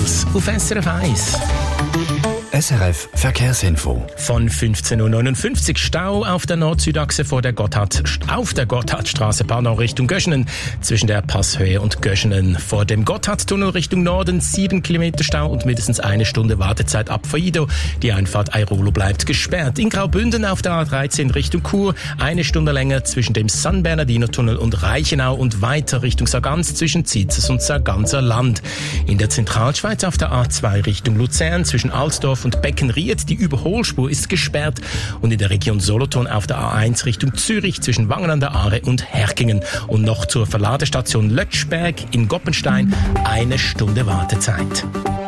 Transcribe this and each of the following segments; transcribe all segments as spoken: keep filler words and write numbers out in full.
Puls auf S R F eins. S R F Verkehrsinfo. Von fünfzehn Uhr neunundfünfzig Stau auf der Nord-Süd-Achse vor der Gotthard, auf der Gotthardstraße Pardon, Richtung Göschenen, zwischen der Passhöhe und Göschenen. Vor dem Gotthardtunnel Richtung Norden sieben Kilometer Stau und mindestens eine Stunde Wartezeit ab Faido. Die Einfahrt Airolo bleibt gesperrt. In Graubünden auf der A dreizehn Richtung Chur eine Stunde länger zwischen dem San Bernardino-Tunnel und Reichenau und weiter Richtung Sargans zwischen Zizes und Sarganser Land. In der Zentralschweiz auf der A zwei Richtung Luzern zwischen Altdorf und Beckenried. Die Überholspur ist gesperrt und in der Region Solothurn auf der A eins Richtung Zürich zwischen Wangen an der Aare und Herkingen. Und noch zur Verladestation Lötschberg in Goppenstein eine Stunde Wartezeit.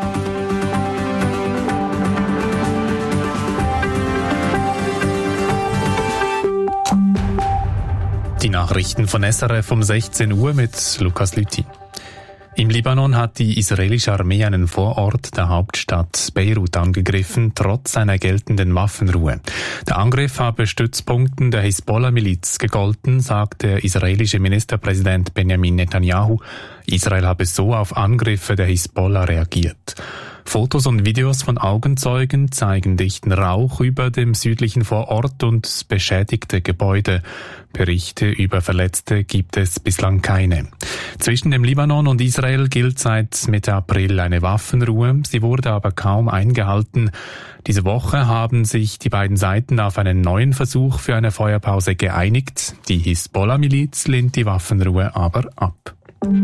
Die Nachrichten von S R F um sechzehn Uhr mit Lukas Lüthi. Im Libanon hat die israelische Armee einen Vorort der Hauptstadt Beirut angegriffen, trotz einer geltenden Waffenruhe. Der Angriff habe Stützpunkten der Hisbollah-Miliz gegolten, sagt der israelische Ministerpräsident Benjamin Netanyahu. Israel habe so auf Angriffe der Hisbollah reagiert. Fotos und Videos von Augenzeugen zeigen dichten Rauch über dem südlichen Vorort und beschädigte Gebäude. Berichte über Verletzte gibt es bislang keine. Zwischen dem Libanon und Israel gilt seit Mitte April eine Waffenruhe. Sie wurde aber kaum eingehalten. Diese Woche haben sich die beiden Seiten auf einen neuen Versuch für eine Feuerpause geeinigt. Die Hisbollah-Miliz lehnt die Waffenruhe aber ab.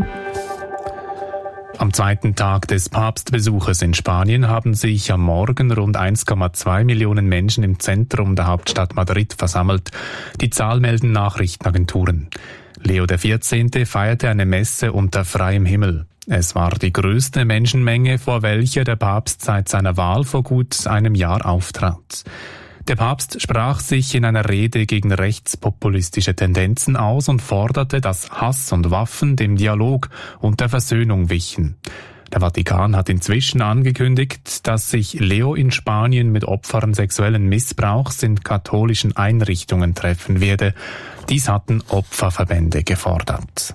Am zweiten Tag des Papstbesuches in Spanien haben sich am Morgen rund eins Komma zwei Millionen Menschen im Zentrum der Hauptstadt Madrid versammelt. Die Zahl melden Nachrichtenagenturen. Leo der vierzehnte feierte eine Messe unter freiem Himmel. Es war die größte Menschenmenge, vor welcher der Papst seit seiner Wahl vor gut einem Jahr auftrat. Der Papst sprach sich in einer Rede gegen rechtspopulistische Tendenzen aus und forderte, dass Hass und Waffen dem Dialog und der Versöhnung wichen. Der Vatikan hat inzwischen angekündigt, dass sich Leo in Spanien mit Opfern sexuellen Missbrauchs in katholischen Einrichtungen treffen werde. Dies hatten Opferverbände gefordert.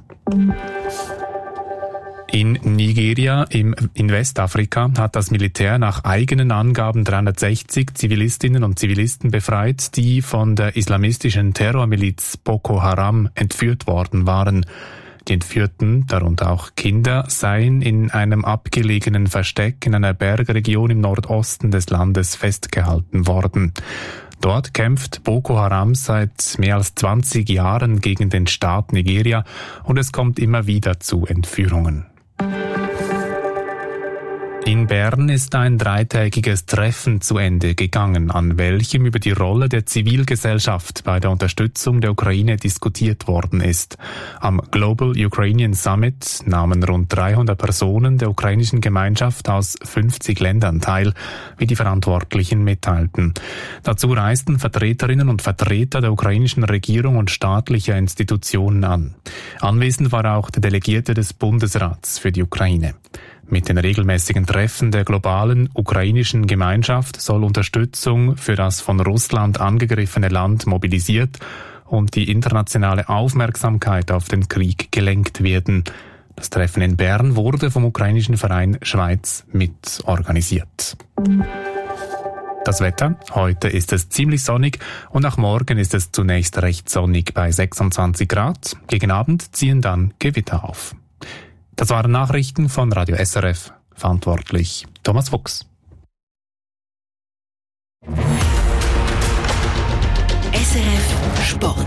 In Nigeria im, in Westafrika hat das Militär nach eigenen Angaben dreihundertsechzig Zivilistinnen und Zivilisten befreit, die von der islamistischen Terrormiliz Boko Haram entführt worden waren. Die Entführten, darunter auch Kinder, seien in einem abgelegenen Versteck in einer Bergregion im Nordosten des Landes festgehalten worden. Dort kämpft Boko Haram seit mehr als zwanzig Jahren gegen den Staat Nigeria und es kommt immer wieder zu Entführungen. In Bern ist ein dreitägiges Treffen zu Ende gegangen, an welchem über die Rolle der Zivilgesellschaft bei der Unterstützung der Ukraine diskutiert worden ist. Am Global Ukrainian Summit nahmen rund dreihundert Personen der ukrainischen Gemeinschaft aus fünfzig Ländern teil, wie die Verantwortlichen mitteilten. Dazu reisten Vertreterinnen und Vertreter der ukrainischen Regierung und staatlicher Institutionen an. Anwesend war auch der Delegierte des Bundesrats für die Ukraine. Mit den regelmäßigen Treffen der globalen ukrainischen Gemeinschaft soll Unterstützung für das von Russland angegriffene Land mobilisiert und die internationale Aufmerksamkeit auf den Krieg gelenkt werden. Das Treffen in Bern wurde vom ukrainischen Verein Schweiz mit organisiert. Das Wetter. Heute ist es ziemlich sonnig und nach morgen ist es zunächst recht sonnig bei sechsundzwanzig Grad. Gegen Abend ziehen dann Gewitter auf. Das waren Nachrichten von Radio S R F. Verantwortlich Thomas Fuchs. S R F Sport.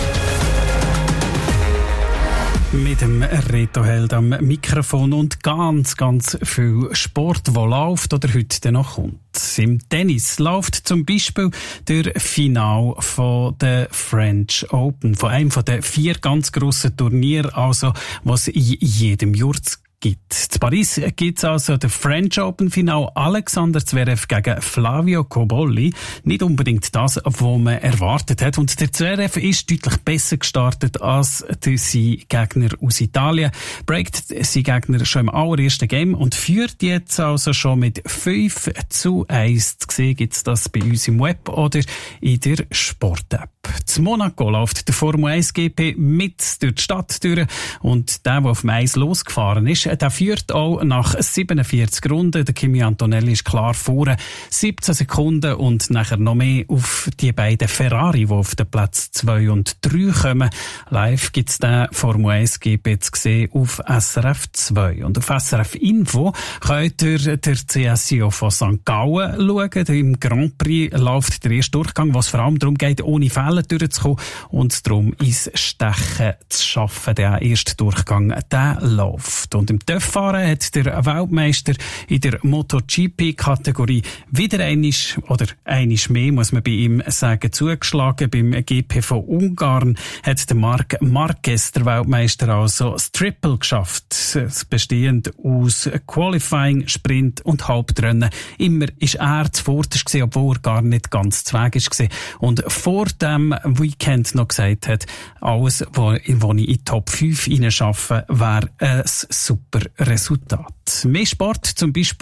Mit dem Reto-Held am Mikrofon und ganz, ganz viel Sport, der läuft oder heute dann noch kommt. Im Tennis läuft zum Beispiel der Final von der French Open, von einem der vier ganz grossen Turniere, also was in jedem Jahr gibt. In Paris gibt es also das French Open Final Alexander Zverev gegen Flavio Cobolli. Nicht unbedingt das, was man erwartet hat. Und der Zverev ist deutlich besser gestartet als sein Gegner aus Italien. Breakt sein Gegner schon im allerersten Game und führt jetzt also schon mit fünf zu eins. Zu sehen gibt es das bei uns im Web oder in der Sport-App. In Monaco läuft der Formel eins G P mit durch die Stadt durch und der, der auf dem Eis losgefahren ist, der führt auch nach siebenundvierzig Runden. Der Kimi Antonelli ist klar vorne, siebzehn Sekunden und nachher noch mehr auf die beiden Ferrari, die auf den Platz zwei und drei kommen. Live gibt's den Formel eins G P zu sehen auf S R F zwei. Und auf S R F Info könnt ihr der C S I O von Sankt Gallen schauen. Im Grand Prix läuft der erste Durchgang, was vor allem darum geht, ohne Fehler durchzukommen und darum ins Stechen zu schaffen. Der erste Durchgang, der läuft. Und im T Ö F-Fahren hat der Weltmeister in der MotoGP-Kategorie wieder einisch, oder einisch mehr, muss man bei ihm sagen, zugeschlagen. Beim G P von Ungarn hat der Marc Marquez, der Weltmeister, also das Triple geschafft. Bestehend aus Qualifying, Sprint und Hauptrennen. Immer ist er zuvorderst gewesen, obwohl er gar nicht ganz zu Weg war. Und vor dem Weekend noch gesagt hat, alles, was ich in die Top fünf hineinschaffe, wäre ein super Resultat. Mehr Sport, zum Beispiel